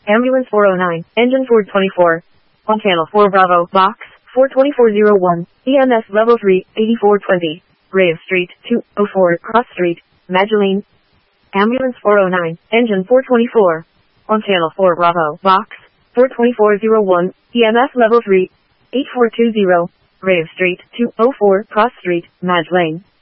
Ambulance 409, Engine 424. On Channel 4 Bravo, Box 42401, EMS Level 3, 8420. Rave Street, 204, Cross Street, Magdalene. Ambulance 409, Engine 424. On Channel 4 Bravo, Box 42401, EMS Level 3, 8420. Rave Street, 204, Cross Street, Madge Lane.